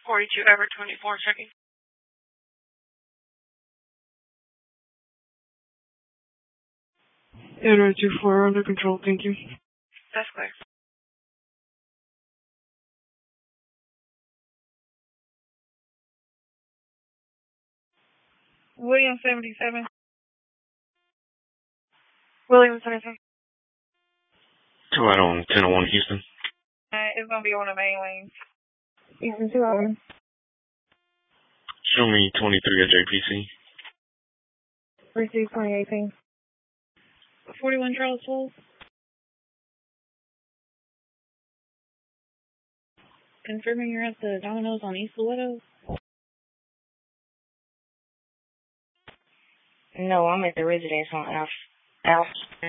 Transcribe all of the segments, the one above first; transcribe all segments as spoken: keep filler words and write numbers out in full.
forty-two Ever twenty-four, checking. eight oh two four, under control, thank you. That's clear. William seventy-seven. William seventy-seven. Two out on ten oh one Houston. Uh, it's going to be on the main lanes. Houston two hours. Show me twenty-three at J P C. Receive twenty eighteen. forty-one Charles Falls. Confirming you're at the Domino's on East Loretto. No, I'm at the residence on Alf. Alf.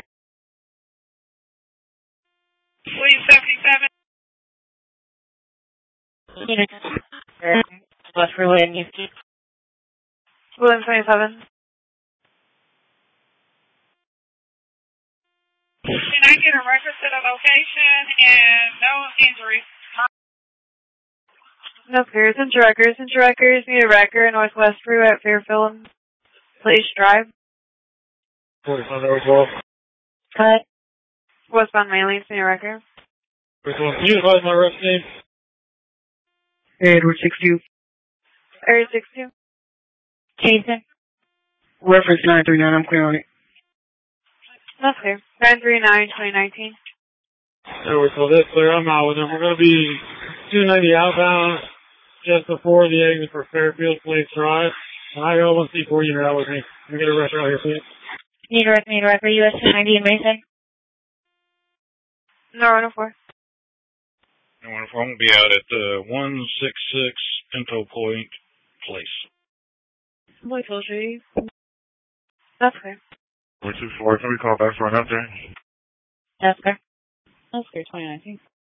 William seventy-seven. West Berlin, Houston. William twenty-seven. Can I get a record to the location and no injuries? No fears. Into records. Into records. Need a record. Northwest Freeway at Fairfield. Please drive. forty-five hours off. Cut. Westbound Mailings. Need a record. Can you advise my ref name? Edward six two. Area six two. Jason. Reference nine three nine. I'm clear on it. That's clear. nine three nine, twenty nineteen. Edward, so that's clear. I'm out with him. We're going to be two ninety outbound just before the exit for Fairfield Place Drive. I got one C four unit out with me. Can we get a ref out here, please? Need a ref, need a ref for U S two ninety in Mason. No, one oh four. No one oh four. I'm going to be out at the one sixty-six Pinto Point Place. Boy, told you. That's clear. one two four, can we call back for an update? That's clear. That's clear, twenty nineteen.